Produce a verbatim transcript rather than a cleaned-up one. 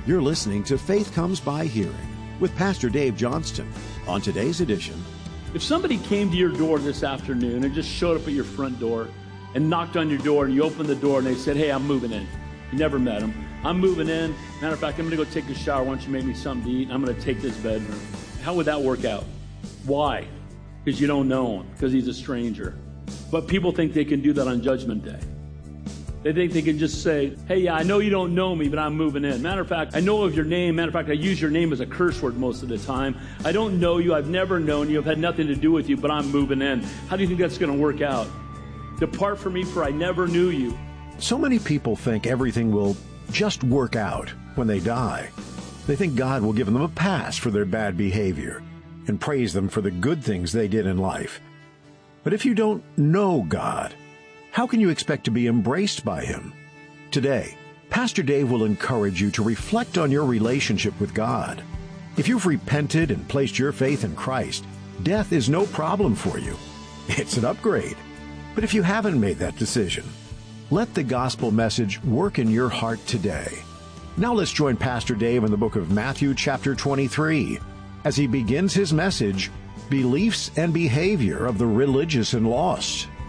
You're listening to Faith Comes by Hearing with Pastor Dave Johnston. On today's edition, if somebody came to your door this afternoon and just showed up at your front door and knocked on your door and you opened the door and they said, hey, I'm moving in. You never met them. I'm moving in. Matter of fact, I'm going to go take a shower. Why don't you make me something to eat? I'm going to take this bedroom. How would that work out? Why? Because you don't know him, because he's a stranger. But people think they can do that on Judgment Day. They think they can just say, hey, yeah, I know you don't know me, but I'm moving in. Matter of fact, I know of your name. Matter of fact, I use your name as a curse word most of the time. I don't know you. I've never known you. I've had nothing to do with you, but I'm moving in. How do you think that's going to work out? Depart from me, for I never knew you. So many people think everything will just work out when they die. They think God will give them a pass for their bad behavior and praise them for the good things they did in life. But if you don't know God, how can you expect to be embraced by Him? Today, Pastor Dave will encourage you to reflect on your relationship with God. If you've repented and placed your faith in Christ, death is no problem for you. It's an upgrade. But if you haven't made that decision, let the gospel message work in your heart today. Now let's join Pastor Dave in the book of Matthew chapter twenty-three as he begins his message, Beliefs and Behavior of the Religious and Lost.